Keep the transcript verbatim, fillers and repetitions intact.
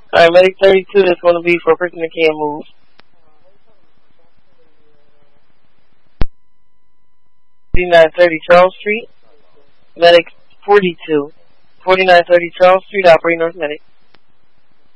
Alright, Medic thirty-two is going to be for a person that can't move. forty-nine thirty Charles Street. Medic forty-two. forty-nine thirty Charles Street, operating North Medic.